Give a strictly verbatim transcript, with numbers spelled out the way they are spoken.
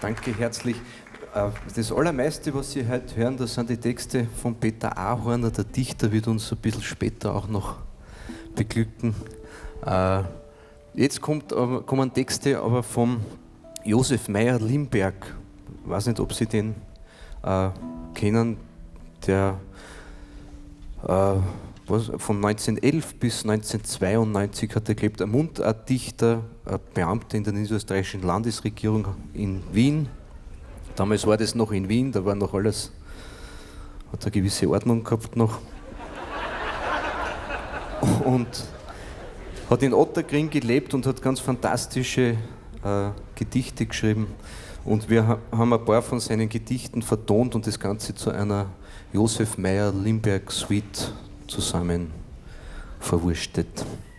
Danke herzlich. Das Allermeiste, was Sie heute hören, das sind die Texte von Peter Ahorner. Der Dichter wird uns ein bisschen später auch noch beglücken. Jetzt kommt, kommen Texte aber von Josef Meyer-Limberg. Ich weiß nicht, ob Sie den äh, kennen. Der äh, was, von neunzehnhundertelf bis neunzehnhundertzweiundneunzig hat er gelebt. Ein Mundartdichter, ein Beamter in der niederösterreichischen Landesregierung in Wien. Damals war das noch in Wien, da war noch alles, hat eine gewisse Ordnung gehabt noch. Und hat in Otterkring gelebt und hat ganz fantastische äh, Gedichte geschrieben. Und wir ha haben ein paar von seinen Gedichten vertont und das Ganze zu einer Josef Meyer-Limberg Suite zusammen verwurstet.